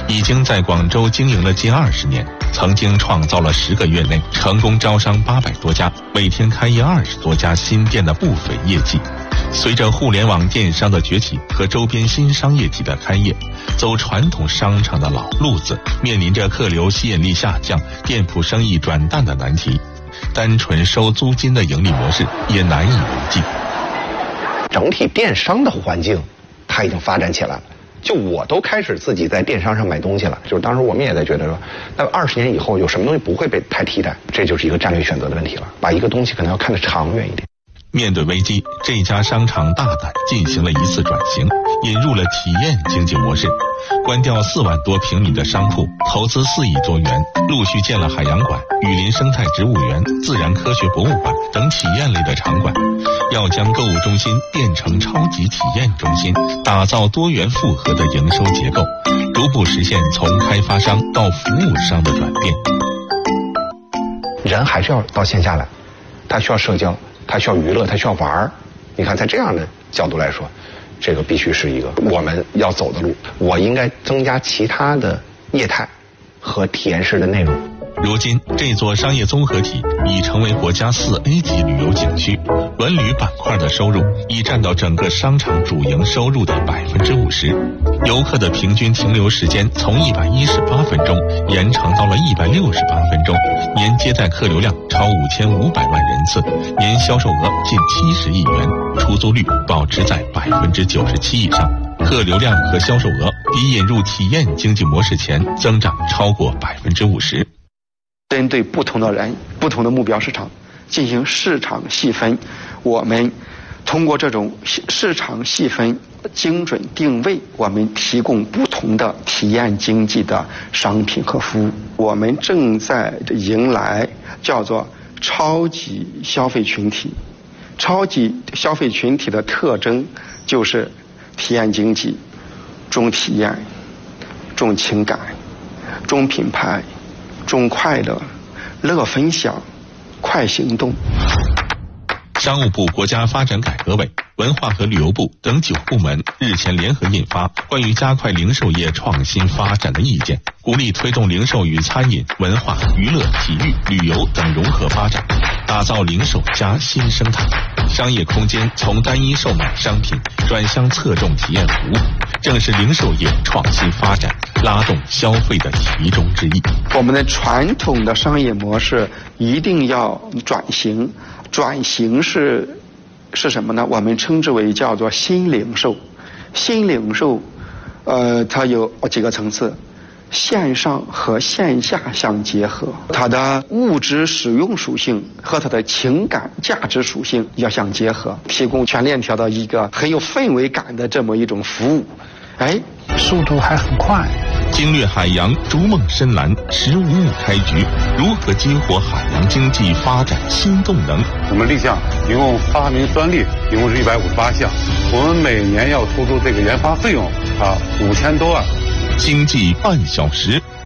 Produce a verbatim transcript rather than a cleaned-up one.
已经在广州经营了近二十年，曾经创造了十个月内成功招商八百多家，每天开业二十多家新店的不菲业绩。随着互联网电商的崛起和周边新商业体的开业，走传统商场的老路子面临着客流吸引力下降、店铺生意转淡的难题，单纯收租金的盈利模式也难以为继。 整体电商的环境它已经发展起来了，就我都开始自己在电商上买东西了。就是当时我们也在觉得说，那二十年以后有什么东西不会被太替代，这就是一个战略选择的问题了，把一个东西可能要看得长远一点。 面对危机，这家商场大胆进行了一次转型，引入了体验经济模式，关掉四万多平米的商铺，投资四亿多元，陆续建了海洋馆、雨林生态植物园、自然科学博物馆等体验类的场馆，要将购物中心变成超级体验中心，打造多元复合的营收结构，逐步实现从开发商到服务商的转变。 人还是要到线下来，他需要社交，他需要娱乐，他需要玩儿。你看，在这样的角度来说，这个必须是一个我们要走的路。我应该增加其他的业态和体验式的内容。 如今，这座商业综合体已成为国家四 A 级旅游景区，文旅板块的收入已占到整个商场主营收入的百分之五十。游客的平均停留时间从一百一十八分钟延长到了一百六十八分钟，年接待客流量超五千五百万人次，年销售额近七十亿元，出租率保持在百分之九十七以上。客流量和销售额比引入体验经济模式前增长超过百分之五十。 针对不同的人、不同的目标市场进行市场细分，我们通过这种市场细分精准定位，我们提供不同的体验经济的商品和服务。我们正在迎来叫做超级消费群体。超级消费群体的特征就是体验经济、重体验、重情感、重品牌、重快乐、乐分享、快行动。 商务部、国家发展改革委、文化和旅游部等九部门日前联合印发《关于加快零售业创新发展的意见》，鼓励推动零售与餐饮、文化、娱乐、体育、旅游等融合发展，打造零售加新生态。商业空间从单一售卖商品转向侧重体验服务，正是零售业创新发展拉动消费的其中之一。 我们的传统的商业模式一定要转型，转型是是什么呢？我们称之为叫做新零售。新零售，呃，它有几个层次。线上和线下相结合，它的物质使用属性和它的情感价值属性要相结合，提供全链条的一个很有氛围感的这么一种服务。哎， 速度还很快。 经略海洋，逐梦深蓝，十五亩开局，如何激活海洋经济发展新动能？ 我们立项一共发明专利一共是一百五十八项，我们每年要出租这个研发费用啊五千多万。 经济半小时，